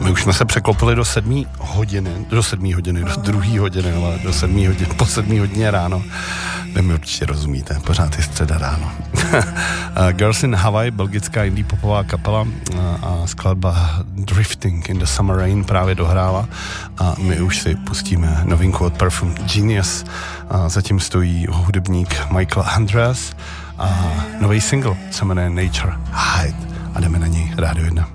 My už jsme se překlopili do 7 hodiny, do 2 hodiny, ale do 7 hodin, po 7 hodině ráno. Vy mi určitě rozumíte, pořád je středa ráno. Girls in Hawaii, belgická indie popová kapela a skladba Drifting in the Summer Rain právě dohrála a my už si pustíme novinku od Perfume Genius. Zatím stojí hudebník Michael Andreas a nový single se jmenuje Nature Hide a jdeme na něj. Rádio 1.